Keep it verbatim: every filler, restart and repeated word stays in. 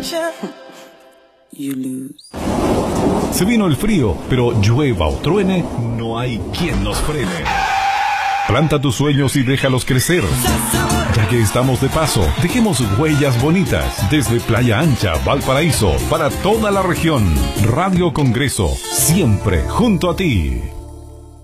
You lose. Se vino el frío, pero llueva o truene, no hay quien nos frene. Planta tus sueños y déjalos crecer. Ya que estamos de paso, dejemos huellas bonitas desde Playa Ancha, Valparaíso, para toda la región. Radio Congreso, siempre junto a ti.